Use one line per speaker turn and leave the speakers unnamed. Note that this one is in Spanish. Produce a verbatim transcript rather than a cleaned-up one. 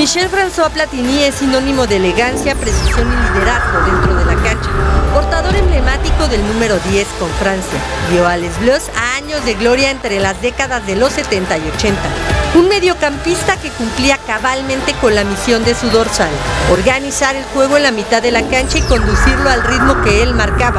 Michel François Platini es sinónimo de elegancia, precisión y liderazgo dentro de la cancha. Portador emblemático del número diez con Francia, dio a Les Bleus a años de gloria entre las décadas de los setenta y ochenta. Un mediocampista que cumplía cabalmente con la misión de su dorsal, organizar el juego en la mitad de la cancha y conducirlo al ritmo que él marcaba.